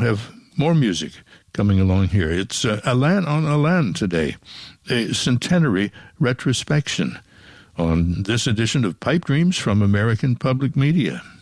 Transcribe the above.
have more music coming along here. It's Alain on Alain today, a centenary retrospection on this edition of Pipe Dreams from American Public Media.